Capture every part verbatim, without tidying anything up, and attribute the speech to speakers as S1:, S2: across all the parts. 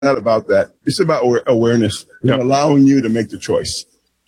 S1: not about that. It's about awareness
S2: Yep.
S1: and allowing you to make the choice.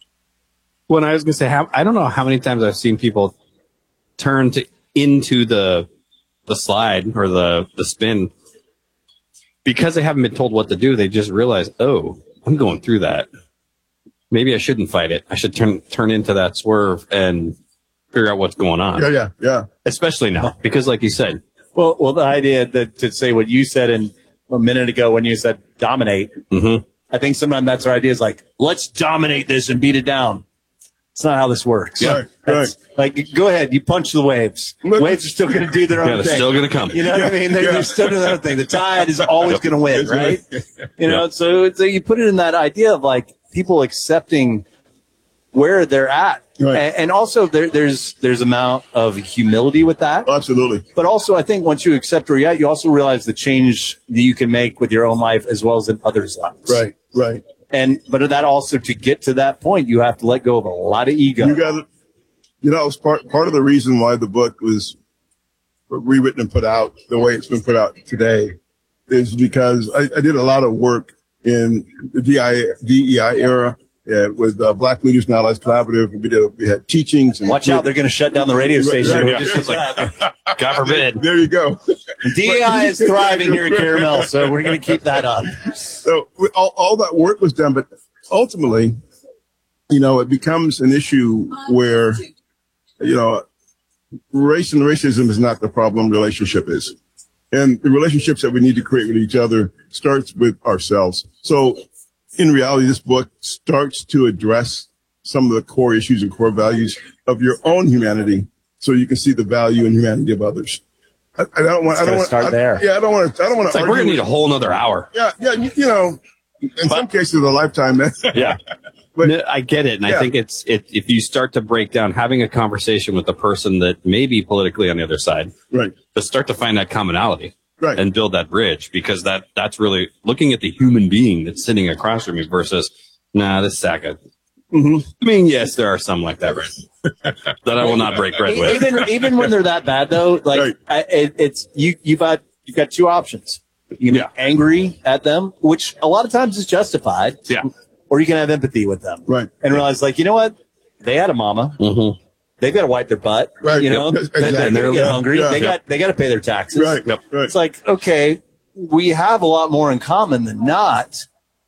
S2: When I was going to say, how, I don't know how many times I've seen people turn to into the the slide or the, the spin because they haven't been told what to do. They just realize, oh, I'm going through that. Maybe I shouldn't fight it. I should turn turn into that swerve and figure out what's going on.
S1: Yeah, yeah, yeah.
S2: Especially now, because like you said,
S3: Well, well, the idea that to say what you said in a minute ago when you said dominate,
S2: mm-hmm.
S3: I think sometimes that's our idea is like, let's dominate this and beat it down. It's not how this works.
S1: Yeah, right,
S3: That's, Like, go ahead, you punch the waves. Waves are still going to do their own
S2: yeah, they're
S3: thing.
S2: still going to come.
S3: You know what I mean? They're,
S1: Yeah.
S3: they're still doing their own thing. The tide is always going to win,
S1: That's
S3: right?
S1: right.
S3: You know,
S2: Yeah.
S3: so, so you put it in that idea of like people accepting where they're at.
S1: Right.
S3: And, and also there, there's, there's amount of humility with that.
S1: Absolutely.
S3: But also, I think once you accept where you're at, you also realize the change that you can make with your own life as well as in others' lives.
S1: Right, right.
S3: And, but that also, to get to that point, you have to let go of a lot of ego.
S1: You got to, you know, it's part, part of the reason why the book was rewritten and put out the way it's been put out today is because I, I did a lot of work in the D E I era. Yeah, with uh, Black Leaders and Allies Collaborative. We did, we had teachings. And
S3: Watch out, they're going to shut down the radio station.
S1: Right,
S3: We
S1: yeah.
S3: just did that.
S2: God forbid.
S1: There you go.
S3: D E I is thriving here at Caramel, so we're going to keep that up.
S1: So we- all, all that work was done, but ultimately, you know, it becomes an issue where, you know, race and racism is not the problem. Relationship is. And the relationships that we need to create with each other starts with ourselves. So in reality, this book starts to address some of the core issues and core values of your own humanity, so you can see the value and humanity of others. I, I don't want. I don't want.
S3: start
S1: I,
S3: there.
S1: Yeah, I don't want to. I don't want
S2: It's
S1: to.
S2: like we're going to need a whole nother hour.
S1: Yeah, yeah. You, you know, in some cases, a lifetime.
S2: Yeah.
S1: But-
S2: No, I get it. And
S1: Yeah.
S2: I think it's, it, if you start to break down having a conversation with the person that may be politically on the other side,
S1: Right.
S2: but start to find that commonality.
S1: Right.
S2: And build that bridge, because that that's really looking at the human being that's sitting across from you versus, nah, this sack of.
S1: Mm-hmm.
S2: I mean, yes, there are some like that, right? that I will not break bread with.
S3: Even even when they're that bad, though, like
S1: Right.
S3: I, it, it's you you've got you've got two options. You can
S2: Yeah.
S3: be angry at them, which a lot of times is justified.
S2: Yeah.
S3: Or you can have empathy with them,
S1: Right.
S3: and realize, like, you know what, they had a mama.
S2: Mm-hmm.
S3: They've got to wipe their butt.
S1: Right.
S3: You know,
S1: Yep.
S3: they, they,
S1: Exactly.
S3: they get hungry.
S1: Yeah.
S3: They
S1: Yeah.
S3: got they got to pay their taxes.
S1: Right.
S2: Yep.
S1: Right.
S3: It's like, okay, we have a lot more in common than not.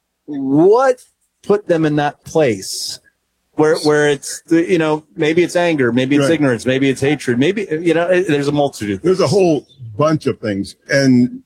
S3: What put them in that place where where it's, the- you know, maybe it's anger, maybe it's
S1: Right.
S3: ignorance, maybe it's hatred, maybe, you know, it, there's a multitude.
S1: There's a whole bunch of things, and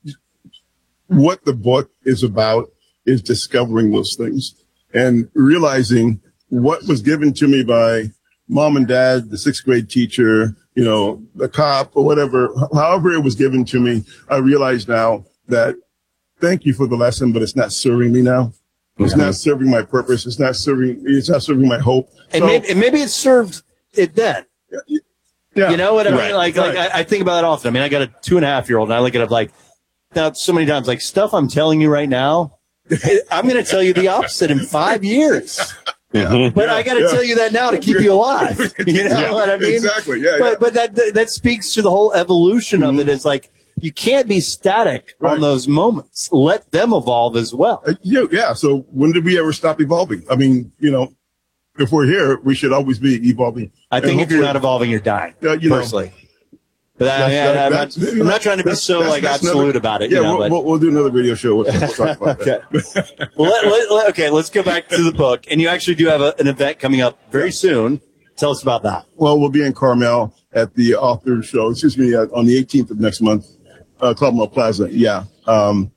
S1: what the book is about is discovering those things and realizing what was given to me by mom and dad, the sixth grade teacher, you know, the cop or whatever, however it was given to me. I realize now that thank you for the lesson, but it's not serving me now. It's not serving my purpose. It's not serving, it's not serving my hope.
S3: And,
S1: So-
S3: maybe, and maybe it served it then.
S1: yeah,
S3: You know what I mean?
S1: right,
S3: Like,
S1: right.
S3: like I, I think about that often. I mean, I got a two and a half year old, and I look at it like, now so many times, like, stuff I'm telling you right now, I'm going to tell you the opposite in five years.
S2: Mhm.
S3: But I got to
S1: Yeah.
S3: tell you that now to keep you alive. You know
S1: Yeah,
S3: what I mean?
S1: exactly. Yeah,
S3: But
S1: yeah.
S3: but that that- that speaks to the whole evolution of it. It's like you can't be static
S1: Right.
S3: on those moments. Let them evolve as well.
S1: Uh, yeah, yeah. So when did we ever stop evolving? I mean, you know, if we're here, we should always be evolving.
S3: I
S1: And
S3: think if you're
S1: hopefully-
S3: not evolving, you're dying.
S1: Yeah, you know.
S3: personally. But I,
S1: That's-
S3: I,
S1: that-
S3: I'm,
S1: that's-
S3: not, I'm not trying to be
S1: that's-
S3: so
S1: that's-
S3: like
S1: that's
S3: absolute
S1: another-
S3: about it.
S1: Yeah,
S3: you know,
S1: we'll,
S3: but,
S1: we'll, we'll do another video show. We'll, we'll talk about
S3: okay.
S1: that.
S3: well, let, let, let- okay, let's go back to the book. And you actually do have a, an event coming up very soon. Tell us about that.
S1: Well, we'll be in Carmel at the author show. Excuse me, uh, on the eighteenth of next month, uh, Club Mall Plaza. Yeah. Um,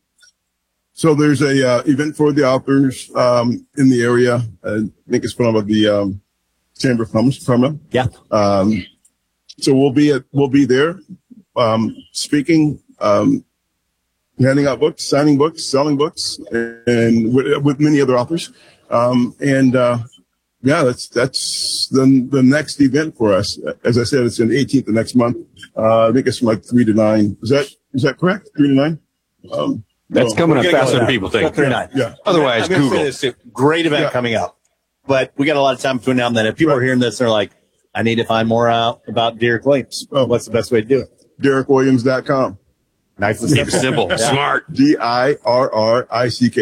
S1: so there's a uh, event for the authors um, in the area. I think it's put on by the um, Chamber of Commerce, Carmel.
S3: Yeah.
S1: Um, so we'll be at, we'll be there, um, speaking, um, handing out books, signing books, selling books, and with, with many other authors. Um, and, uh, yeah, that's, that's the, the next event for us. As I said, it's on the eighteenth of next month. Uh, I think it's from like three to nine. Is that, is that correct? Three to nine? Um,
S2: That's
S1: well,
S2: coming up
S3: We're gonna go
S2: faster
S3: with
S2: than
S3: that.
S2: people
S3: Go
S2: think.
S3: three nine.
S1: Yeah.
S2: Otherwise,
S3: I'm gonna say
S2: Google.
S3: this too. Great event
S1: Yeah.
S3: coming up. But we got a lot of time between now and then. If people
S1: Right.
S3: are hearing this, they're like, I need to find more out about Derek Williams.
S1: Oh.
S3: What's the best way to do it?
S1: Derek Williams dot com.
S3: Nice and
S2: Keep it
S3: simple.
S2: simple. Smart.
S1: D I R R I C K.